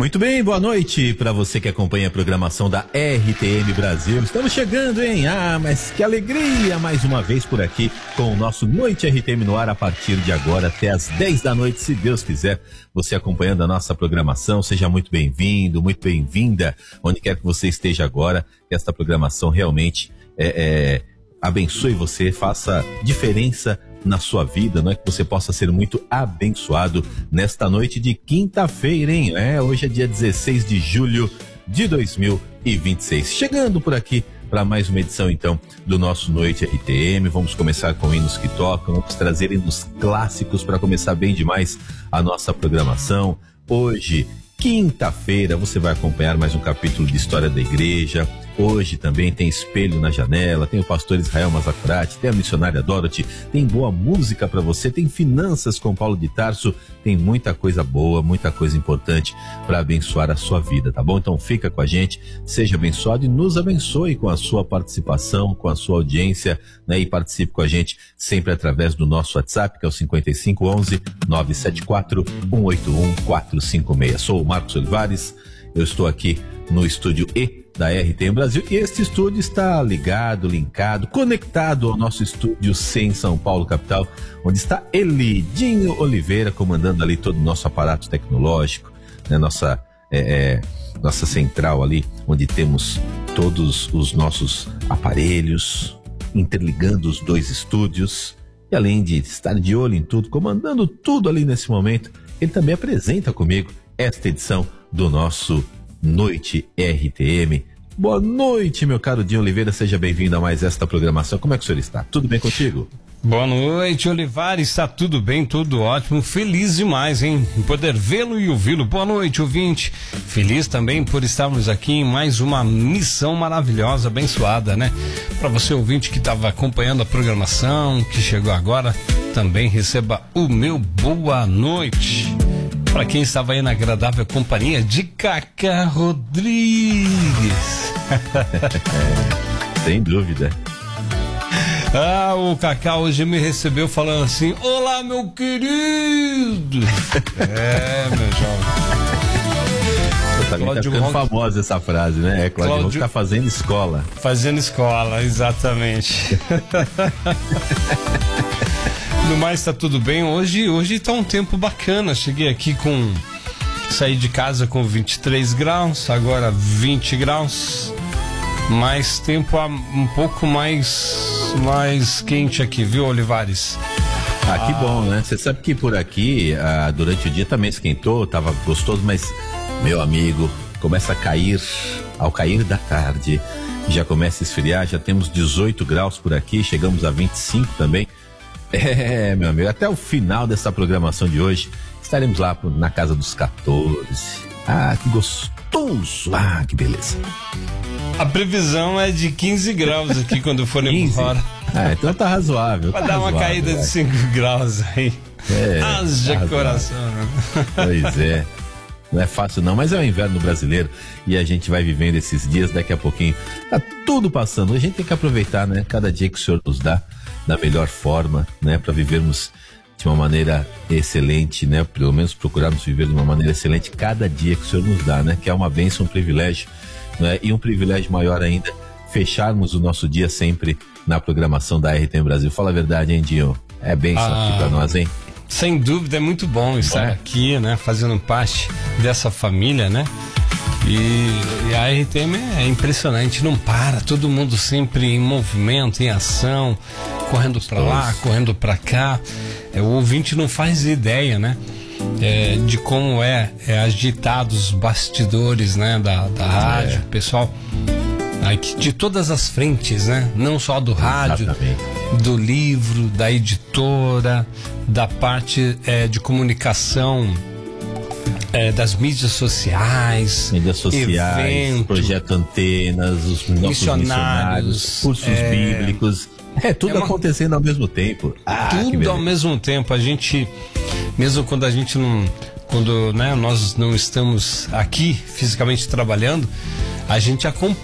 Muito bem, boa noite para você que acompanha a programação da RTM Brasil. Estamos chegando, hein? Mas que alegria mais uma vez por aqui com o nosso Noite RTM no ar a partir de agora até às 10 da noite, se Deus quiser. Você acompanhando a nossa programação, seja muito bem-vindo, muito bem-vinda, onde quer que você esteja agora, que esta programação realmente abençoe você, faça diferença na sua vida, não é, que você possa ser muito abençoado nesta noite de quinta-feira, hein? Hoje é dia 16 de julho de 2026. Chegando por aqui para mais uma edição, então, do nosso Noite RTM. Vamos começar com hinos que tocam, vamos trazer hinos clássicos para começar bem demais a nossa programação. Hoje, quinta-feira, você vai acompanhar mais um capítulo de História da Igreja. Hoje também tem Espelho na Janela, tem o pastor Israel Mazacurati, tem a missionária Dorothy, tem boa música para você, tem Finanças com Paulo de Tarso, tem muita coisa boa, muita coisa importante para abençoar a sua vida, tá bom? Então fica com a gente, seja abençoado e nos abençoe com a sua participação, com a sua audiência, né? E participe com a gente sempre através do nosso WhatsApp, que é o 5511-974-181-456. Sou o Marcos Olivares, eu estou aqui no estúdio E da RTM Brasil, e este estúdio está ligado, linkado, conectado ao nosso estúdio C em São Paulo, capital, onde está ele, Dinho Oliveira, comandando ali todo o nosso aparato tecnológico, né? Nossa central ali, onde temos todos os nossos aparelhos, interligando os dois estúdios, e além de estar de olho em tudo, comandando tudo ali nesse momento, ele também apresenta comigo esta edição do nosso Noite RTM. Boa noite, meu caro Dinho Oliveira, seja bem-vindo a mais esta programação. Como é que o senhor está? Tudo bem contigo? Boa noite, Olivares, está tudo bem, tudo ótimo, feliz demais, hein, em poder vê-lo e ouvi-lo. Boa noite, ouvinte, feliz também por estarmos aqui em mais uma missão maravilhosa, abençoada, né? Para você, ouvinte, que estava acompanhando a programação, que chegou agora, também receba o meu boa noite. Para quem estava aí na agradável companhia de Cacá Rodrigues. Sem dúvida. O Cacá hoje me recebeu falando assim: olá, meu querido. Meu jovem. Tá ficando famosa essa frase, né? Cláudio tá fazendo escola. Fazendo escola, exatamente. No mais, tá tudo bem. Hoje tá um tempo bacana. Cheguei aqui saí de casa com 23 graus, agora 20 graus. Mais tempo um pouco mais quente aqui, viu, Olivares? Que bom, né? Você sabe que por aqui, durante o dia também esquentou, tava gostoso, mas, meu amigo, começa a cair, ao cair da tarde, já começa a esfriar, já temos 18 graus por aqui, chegamos a 25 também. Meu amigo, até o final dessa programação de hoje, estaremos lá na casa dos 14. Que gostoso! Que beleza! A previsão é de 15 graus aqui quando for embora. Então tá razoável. Vai dar uma caída de 5 graus aí. Haja coração. Pois é. Não é fácil não, mas é o inverno brasileiro e a gente vai vivendo esses dias, daqui a pouquinho tá tudo passando. A gente tem que aproveitar, né? Cada dia que o Senhor nos dá, da melhor forma, né? Para vivermos de uma maneira excelente, né? Pelo menos procurarmos viver de uma maneira excelente cada dia que o Senhor nos dá, né? Que é uma bênção, um privilégio, né? E um privilégio maior ainda, fecharmos o nosso dia sempre na programação da RTM Brasil. Fala a verdade, hein, Dinho? É bênção aqui pra nós, hein? Sem dúvida, é muito bom estar aqui, né? Fazendo parte dessa família, né? E a RTM é impressionante, não para, todo mundo sempre em movimento, em ação, correndo pra lá, correndo pra cá. O ouvinte não faz ideia, né? De como é agitado os bastidores, né? Da rádio, pessoal. De todas as frentes, né? Não só do rádio, do livro, da editora, da parte de comunicação, das mídias sociais, eventos, Projeto Antenas, os nossos missionários, cursos bíblicos, tudo acontecendo ao mesmo tempo. Tudo ao mesmo tempo. A gente, mesmo quando a gente não, nós não estamos aqui fisicamente trabalhando, a gente acompanha